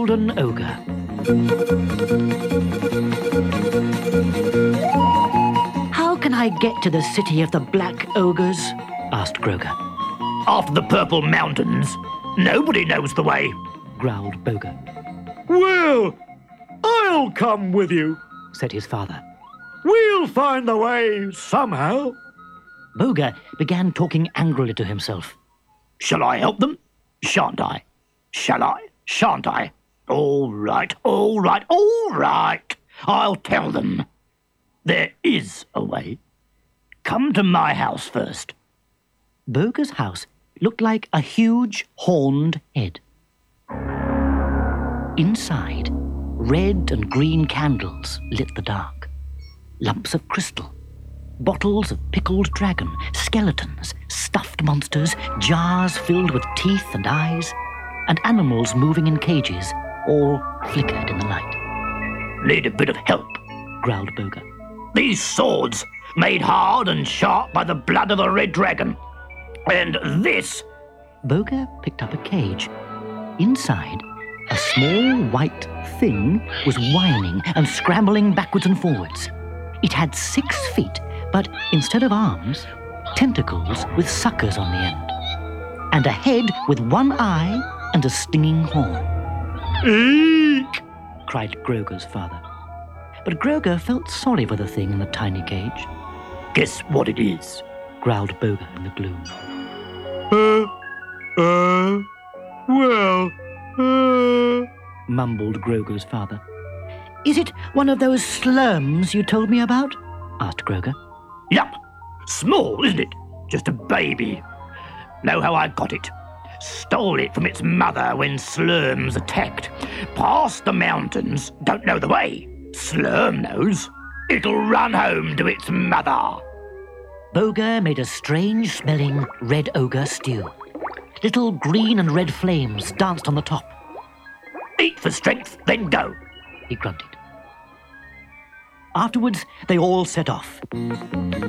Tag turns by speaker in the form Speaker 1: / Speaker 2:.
Speaker 1: Golden Ogre. How can I get to the city of the Black Ogres? Asked Groger.
Speaker 2: After the Purple Mountains. Nobody knows the way,
Speaker 1: growled Boga.
Speaker 3: Well, I'll come with you,
Speaker 1: said his father.
Speaker 3: We'll find the way somehow.
Speaker 1: Boga began talking angrily to himself.
Speaker 2: Shall I help them? Shan't I? Shall I? Shan't I? All right, all right, all right. I'll tell them. There is a way. Come to my house first.
Speaker 1: Boga's house looked like a huge horned head. Inside, red and green candles lit the dark. Lumps of crystal, bottles of pickled dragon, skeletons, stuffed monsters, jars filled with teeth and eyes, and animals moving in cages all flickered in the light.
Speaker 2: Need a bit of help,
Speaker 1: growled Boga.
Speaker 2: These swords, made hard and sharp by the blood of the red dragon. And this...
Speaker 1: Boga picked up a cage. Inside, a small white thing was whining and scrambling backwards and forwards. It had 6 feet, but instead of arms, tentacles with suckers on the end, and a head with 1 eye and a stinging horn.
Speaker 3: Eek!
Speaker 1: Cried Groger's father. But Groger felt sorry for the thing in the tiny cage.
Speaker 2: Guess what it is,
Speaker 1: growled Boga in the gloom. Mumbled Groger's father. Is it one of those slurms you told me about? Asked Groger.
Speaker 2: Yup. Small, isn't it? Just a baby. Know how I got it? Stole it from its mother when Slurms attacked. Past the mountains, don't know the way. Slurm knows. It'll run home to its mother.
Speaker 1: Boga made a strange-smelling red ogre stew. Little green and red flames danced on the top.
Speaker 2: Eat for strength, then go,
Speaker 1: he grunted. Afterwards, they all set off.